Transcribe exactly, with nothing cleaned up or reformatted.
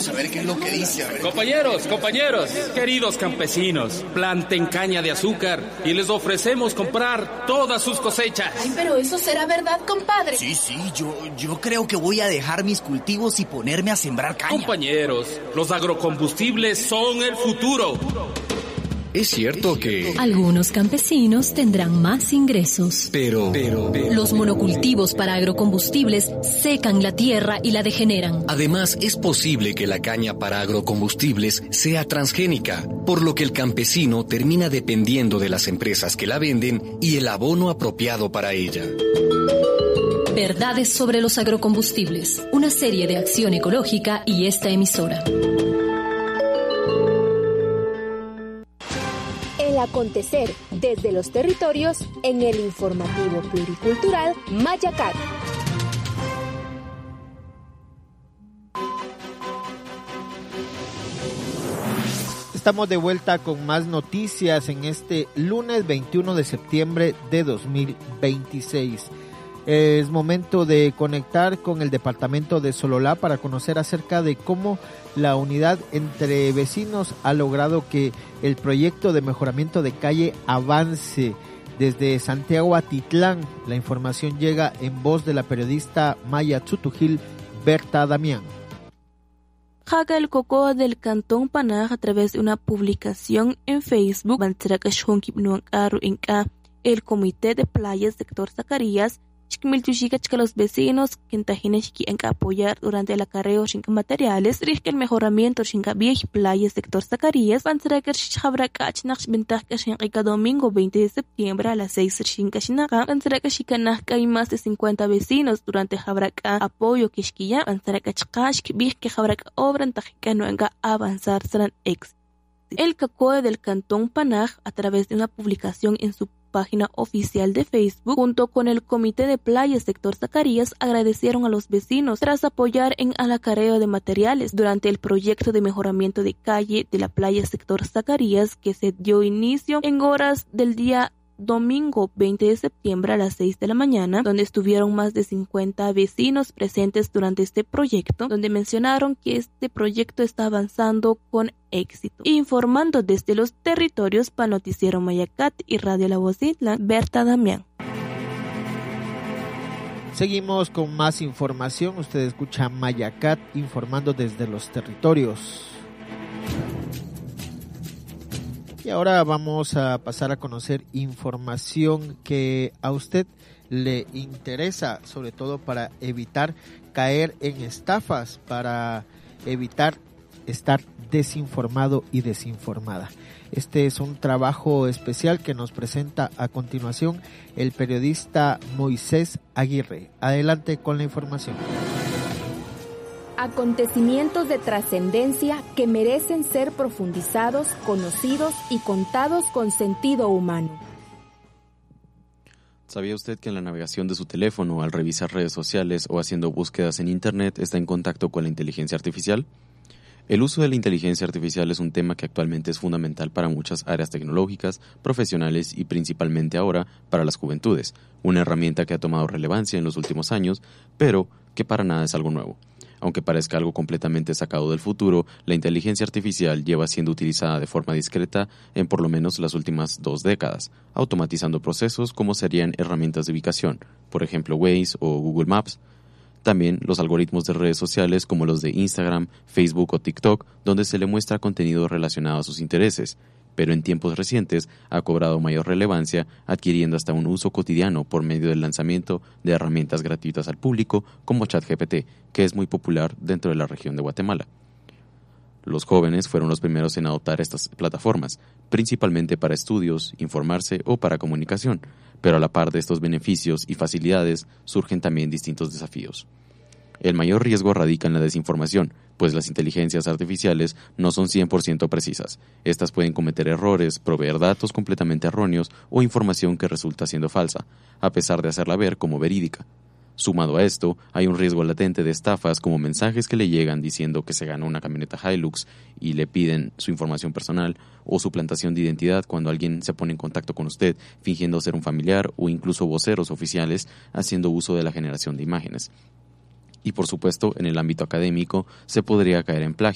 Vamos a ver qué es lo que dice. A ver. Compañeros, compañeros, queridos campesinos, planten caña de azúcar y les ofrecemos comprar todas sus cosechas. Ay, pero eso será verdad, compadre. Sí, sí, yo, yo creo que voy a dejar mis cultivos y ponerme a sembrar caña. Compañeros, los agrocombustibles son el futuro. Es cierto que algunos campesinos tendrán más ingresos. Pero, pero, pero los monocultivos para agrocombustibles secan la tierra y la degeneran. Además, es posible que la caña para agrocombustibles sea transgénica, por lo que el campesino termina dependiendo de las empresas que la venden y el abono apropiado para ella. Verdades sobre los agrocombustibles, una serie de acción ecológica y esta emisora. El acontecer desde los territorios en el informativo pluricultural Mayacat. Estamos de vuelta con más noticias en este lunes veintiuno de septiembre de dos mil veintiséis. Es momento de conectar con el departamento de Sololá para conocer acerca de cómo la unidad entre vecinos ha logrado que el proyecto de mejoramiento de calle avance. Desde Santiago a Titlán, la información llega en voz de la periodista Maya Tzutujil Berta Damián. Jaga el Coco del Cantón Panaj a través de una publicación en Facebook, el Comité de Playas Sector Zacarías, que los vecinos que en apoyar durante el acarreo sin materiales, que el mejoramiento sin viejas playas sector Zacarías, van a que habrá cachnach ventaja que domingo veinte de septiembre a las seis sin cachinaga, van a que hay más de cincuenta vecinos durante habrá apoyo que esquilla, van a que chcash que que habrá obra en que no venga a avanzar serán ex. El CACOE del Cantón Panaj, a través de una publicación en su página oficial de Facebook, junto con el Comité de Playas Sector Zacarías, agradecieron a los vecinos tras apoyar en el acarreo de materiales durante el proyecto de mejoramiento de calle de la playa Sector Zacarías, que se dio inicio en horas del día domingo veinte de septiembre a las seis de la mañana, donde estuvieron más de cincuenta vecinos presentes durante este proyecto, donde mencionaron que este proyecto está avanzando con éxito. Informando desde los territorios para Noticiero Mayacat y Radio La Voz de Itlán, Berta Damián. Seguimos con más información. Usted escucha Mayacat informando desde los territorios. Y ahora vamos a pasar a conocer información que a usted le interesa, sobre todo para evitar caer en estafas, para evitar estar desinformado y desinformada. Este es un trabajo especial que nos presenta a continuación el periodista Moisés Aguirre. Adelante con la información. Acontecimientos de trascendencia que merecen ser profundizados, conocidos y contados con sentido humano. ¿Sabía usted que en la navegación de su teléfono, al revisar redes sociales o haciendo búsquedas en Internet, está en contacto con la inteligencia artificial? El uso de la inteligencia artificial es un tema que actualmente es fundamental para muchas áreas tecnológicas, profesionales y principalmente ahora para las juventudes, una herramienta que ha tomado relevancia en los últimos años, pero que para nada es algo nuevo. Aunque parezca algo completamente sacado del futuro, la inteligencia artificial lleva siendo utilizada de forma discreta en por lo menos las últimas dos décadas, automatizando procesos como serían herramientas de ubicación, por ejemplo Waze o Google Maps. También los algoritmos de redes sociales como los de Instagram, Facebook o TikTok, donde se le muestra contenido relacionado a sus intereses, pero en tiempos recientes ha cobrado mayor relevancia, adquiriendo hasta un uso cotidiano por medio del lanzamiento de herramientas gratuitas al público como ChatGPT, que es muy popular dentro de la región de Guatemala. Los jóvenes fueron los primeros en adoptar estas plataformas, principalmente para estudios, informarse o para comunicación, pero a la par de estos beneficios y facilidades surgen también distintos desafíos. El mayor riesgo radica en la desinformación, pues las inteligencias artificiales no son cien por ciento precisas. Estas pueden cometer errores, proveer datos completamente erróneos o información que resulta siendo falsa, a pesar de hacerla ver como verídica. Sumado a esto, hay un riesgo latente de estafas como mensajes que le llegan diciendo que se ganó una camioneta Hilux y le piden su información personal, o suplantación de identidad cuando alguien se pone en contacto con usted fingiendo ser un familiar, o incluso voceros oficiales haciendo uso de la generación de imágenes. Y por supuesto, en el ámbito académico se podría caer en plagio.